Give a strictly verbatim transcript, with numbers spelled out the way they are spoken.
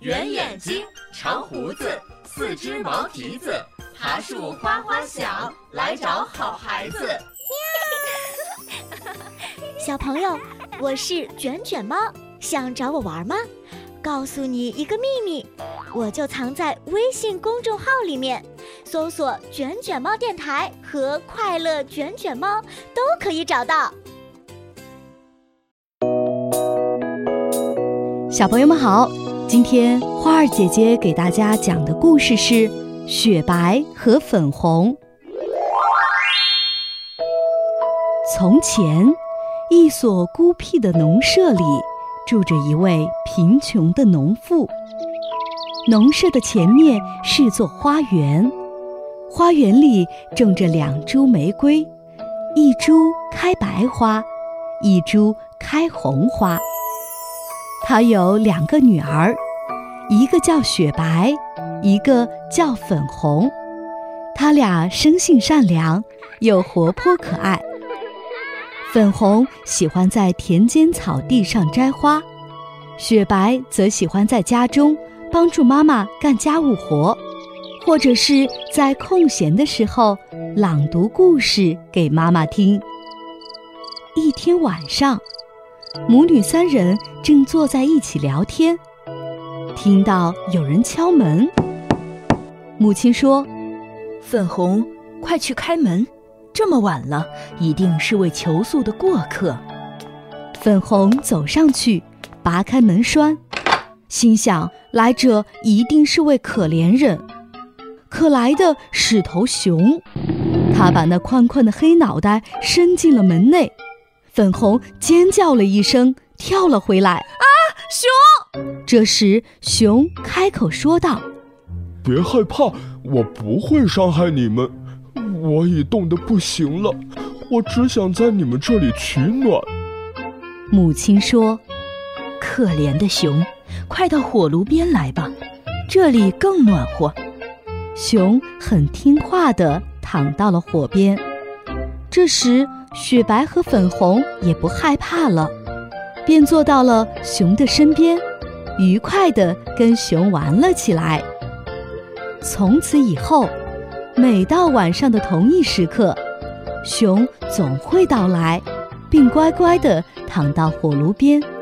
圆眼睛，长胡子，四只毛蹄子，爬树花花小，来找好孩子。 小朋友，我是卷卷猫，想找我玩吗？告诉你一个秘密，我就藏在微信公众号里面，搜索卷卷猫电台和快乐卷卷猫都可以找到。 小朋友们好，今天花儿姐姐给大家讲的故事是雪白和粉红。从前，一所孤僻的农舍里住着一位贫穷的农妇。农舍的前面是座花园，花园里种着两株玫瑰，一株开白花，一株开红花。她有两个女儿，一个叫雪白，一个叫粉红。她俩生性善良，又活泼可爱。粉红喜欢在田间草地上摘花，雪白则喜欢在家中帮助妈妈干家务活，或者是在空闲的时候朗读故事给妈妈听。一天晚上，母女三人正坐在一起聊天，听到有人敲门。母亲说：“ 粉红，快去开门，这么晚了，一定是位求宿的过客。” 粉红走上去，拔开门栓，心想来者一定是位可怜人。可来的是头熊，他把那宽宽的黑脑袋伸进了门内。粉红尖叫了一声，跳了回来。 啊，熊！ 这时熊开口说道：“ 别害怕，我不会伤害你们。我已冻得不行了，我只想在你们这里取暖。” 母亲说：“ 可怜的熊，快到火炉边来吧，这里更暖和。” 熊很听话地躺到了火边。这时雪白和粉红也不害怕了，便坐到了熊的身边，愉快地跟熊玩了起来。从此以后，每到晚上的同一时刻，熊总会到来，并乖乖地躺到火炉边，